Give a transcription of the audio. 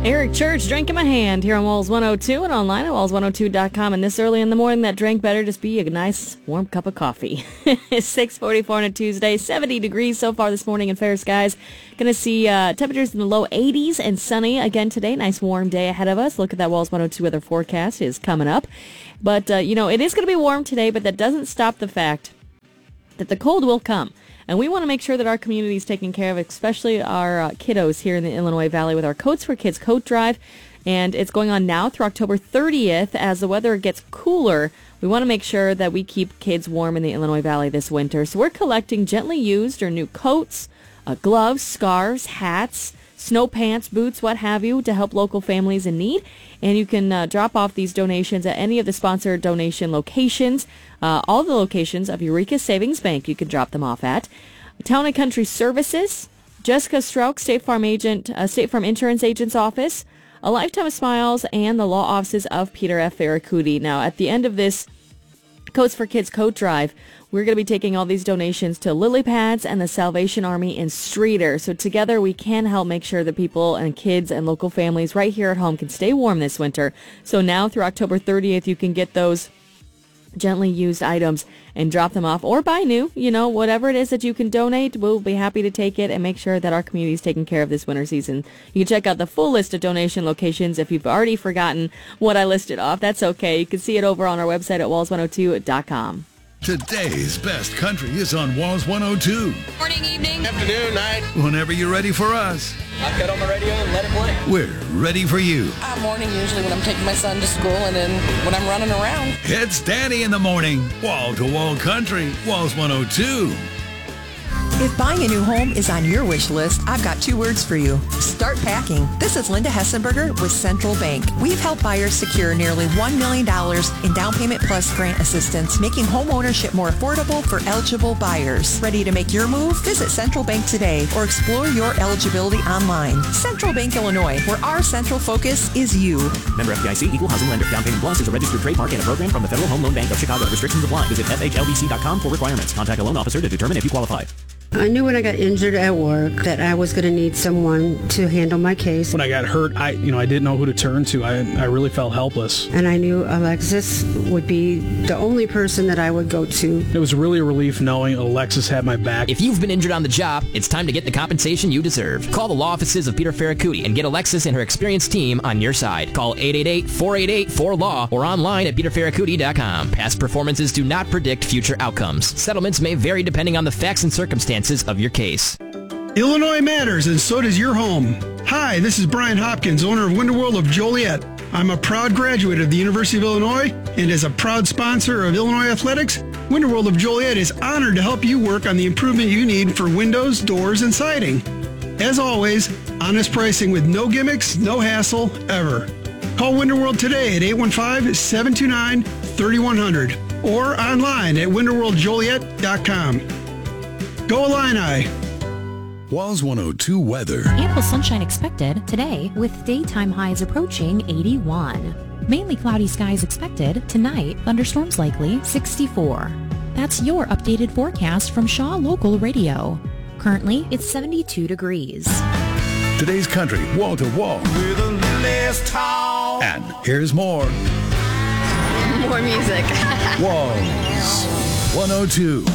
Eric Church, Drink in My Hand, here on Walls 102 and online at walls102.com. And this early in the morning, that drink better just be a nice warm cup of coffee. It's 6:44 on a Tuesday, 70 degrees so far this morning in fair skies. Going to see temperatures in the low 80s and sunny again today. Nice warm day ahead of us. Look at that Walls 102 weather forecast is coming up. But, it is going to be warm today, but that doesn't stop the fact that the cold will come. And we want to make sure that our community is taken care of, especially our kiddos here in the Illinois Valley with our Coats for Kids coat drive. And it's going on now through October 30th. As the weather gets cooler, we want to make sure that we keep kids warm in the Illinois Valley this winter. So we're collecting gently used or new coats, gloves, scarves, hats, snow pants, boots, what have you, to help local families in need. And you can drop off these donations at any of the sponsored donation locations. All the locations of Eureka Savings Bank you can drop them off at. Town and Country Services, Jessica Strouk, State Farm Insurance Agent's Office, A Lifetime of Smiles, and the law offices of Peter F. Ferracuti. Now, at the end of this Coats for Kids coat drive, we're going to be taking all these donations to Lily Pads and the Salvation Army in Streator. So together we can help make sure that people and kids and local families right here at home can stay warm this winter. So now through October 30th, you can get those gently used items and drop them off or buy new. Whatever it is that you can donate, we'll be happy to take it and make sure that our community is taken care of this winter season. You can check out the full list of donation locations. If you've already forgotten what I listed off, that's okay. You can see it over on our website at walls102.com. Today's best country is on Walls 102. Morning, evening, afternoon, night. Whenever you're ready for us. I've got on the radio and let it play. We're ready for you. Morning usually when I'm taking my son to school and then when I'm running around. It's Danny in the morning. Wall-to-wall country. Walls 102. If buying a new home is on your wish list, I've got 2 words for you. Start packing. This is Linda Hessenberger with Central Bank. We've helped buyers secure nearly $1 million in down payment plus grant assistance, making home ownership more affordable for eligible buyers. Ready to make your move? Visit Central Bank today or explore your eligibility online. Central Bank, Illinois, where our central focus is you. Member FDIC, Equal Housing Lender. Down Payment Plus is a registered trademark and a program from the Federal Home Loan Bank of Chicago. Restrictions apply. Visit FHLBC.com for requirements. Contact a loan officer to determine if you qualify. I knew when I got injured at work that I was going to need someone to handle my case. When I got hurt, I didn't know who to turn to. I really felt helpless. And I knew Alexis would be the only person that I would go to. It was really a relief knowing Alexis had my back. If you've been injured on the job, it's time to get the compensation you deserve. Call the law offices of Peter Ferracuti and get Alexis and her experienced team on your side. Call 888-488-4LAW or online at peterferracuti.com. Past performances do not predict future outcomes. Settlements may vary depending on the facts and circumstances of your case. Illinois matters, and so does your home. Hi, this is Brian Hopkins, owner of Winterworld of Joliet. I'm a proud graduate of the University of Illinois, and as a proud sponsor of Illinois Athletics, Winterworld of Joliet is honored to help you work on the improvement you need for windows, doors, and siding. As always, honest pricing with no gimmicks, no hassle, ever. Call Winterworld today at 815-729-3100 or online at winterworldjoliet.com. Go Illini! Walls 102 weather. Ample sunshine expected today with daytime highs approaching 81. Mainly cloudy skies expected tonight. Thunderstorms likely 64. That's your updated forecast from Shaw Local Radio. Currently, it's 72 degrees. Today's country, wall to wall. With a last talk. And here's more. More music. Walls 102.